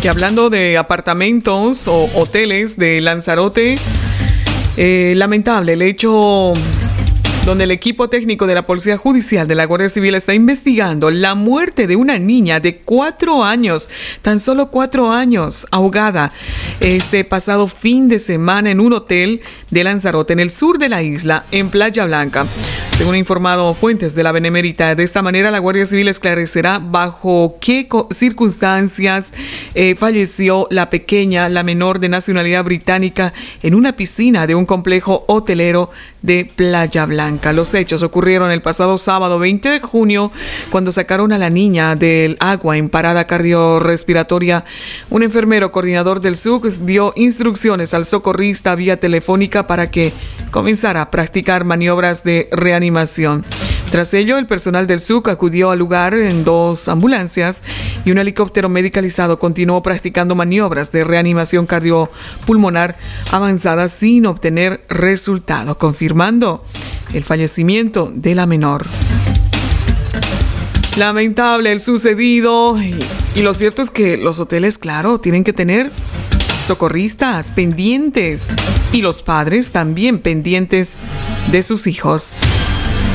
Y hablando de apartamentos o hoteles de Lanzarote, lamentable el hecho donde el equipo técnico de la Policía Judicial de la Guardia Civil está investigando la muerte de una niña de 4 años, tan solo 4 años, ahogada este pasado fin de semana en un hotel de Lanzarote, en el sur de la isla, en Playa Blanca. Según han informado fuentes de la Benemérita, de esta manera la Guardia Civil esclarecerá bajo qué circunstancias falleció la pequeña, la menor de nacionalidad británica, en una piscina de un complejo hotelero de Playa Blanca. Los hechos ocurrieron el pasado sábado 20 de junio, cuando sacaron a la niña del agua en parada cardiorrespiratoria. Un enfermero coordinador del SUC dio instrucciones al socorrista vía telefónica para que comenzara a practicar maniobras de reanimación. Tras ello, el personal del SUC acudió al lugar en 2 ambulancias y un helicóptero medicalizado continuó practicando maniobras de reanimación cardiopulmonar avanzada sin obtener resultado, confirmando el fallecimiento de la menor. Lamentable el sucedido, y lo cierto es que los hoteles, claro, tienen que tener socorristas pendientes y los padres también pendientes de sus hijos.